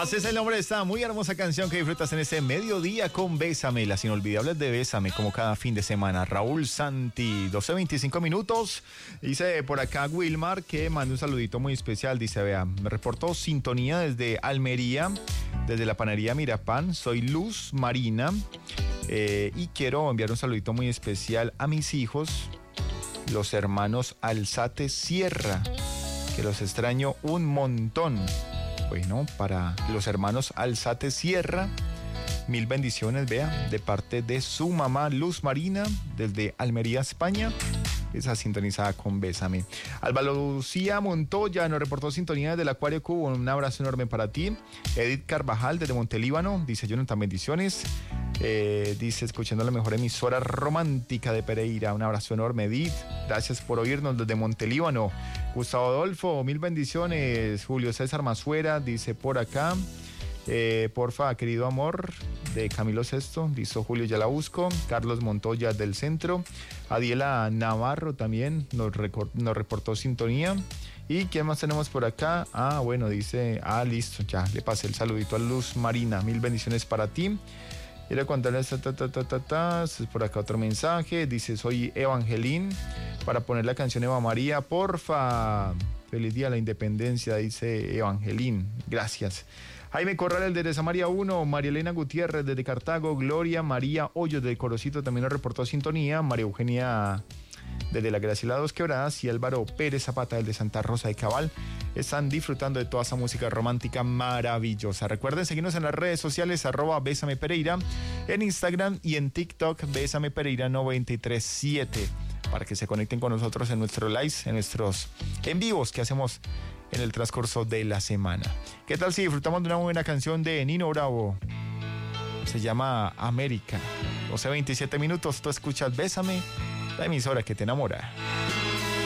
Así es el nombre de esta muy hermosa canción que disfrutas en este mediodía con Bésame, las inolvidables de Bésame, como cada fin de semana. Raúl Santi, 12:25 minutos. Dice por acá Wilmar que manda un saludito muy especial. Dice, vea, me reportó sintonía desde Almería, desde la panadería Mirapan. Soy Luz Marina y quiero enviar un saludito muy especial a mis hijos, los hermanos Alzate Sierra, que los extraño un montón. Bueno, para los hermanos Alzate Sierra, mil bendiciones, vea, de parte de su mamá Luz Marina, desde Almería, España. Esa sintonizada con Bésame. Álvaro Lucía Montoya nos reportó sintonía desde el Acuario Cubo. Un abrazo enorme para ti. Edith Carvajal desde Montelíbano dice, Jonathan, bendiciones. Dice, escuchando la mejor emisora romántica de Pereira. Un abrazo enorme, Edith. Gracias por oírnos desde Montelíbano. Gustavo Adolfo, mil bendiciones. Julio César Mazuera dice por acá. Porfa, querido amor, de Camilo Sesto, dice Julio, ya la busco. Carlos Montoya del centro. Adiela Navarro también nos reportó sintonía. ¿Y quién más tenemos por acá? Bueno, dice, listo, ya le pasé el saludito a Luz Marina. Mil bendiciones para ti. Quiero contarles, por acá otro mensaje. Dice, soy Evangelín, para poner la canción Eva María, porfa. Feliz día de la independencia, dice Evangelín. Gracias. Jaime Corral desde Samaria 1, María Elena Gutiérrez desde Cartago, Gloria María Hoyos del Corocito también nos reportó sintonía, María Eugenia desde la Graciela Dos Quebradas y Álvaro Pérez Zapata desde Santa Rosa de Cabal están disfrutando de toda esa música romántica maravillosa. Recuerden seguirnos en las redes sociales @Bésame Pereira, en Instagram y en TikTok Bésame Pereira 937, para que se conecten con nosotros en nuestros lives, en nuestros en vivos que hacemos en el transcurso de la semana. ¿Qué tal si disfrutamos de una buena canción de Nino Bravo? Se llama América. 12:27 minutos, tú escuchas Bésame, la emisora que te enamora.